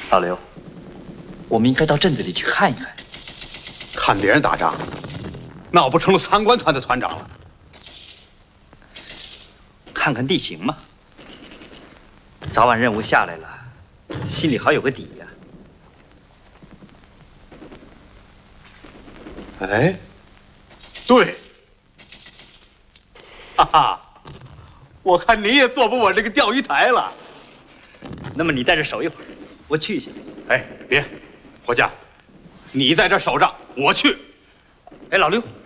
老刘，我们应该到镇子里去看一看。 看别人打仗，那我不成了参观团的团长了？ 看看地形嘛，早晚任务下来了，心里好有个底呀。 哎，对，哈哈，我看你也坐不稳这个钓鱼台了。 那么你在这守一会儿，我去一下。 哎，别，伙计，你在这守着，我去。 哎，老刘，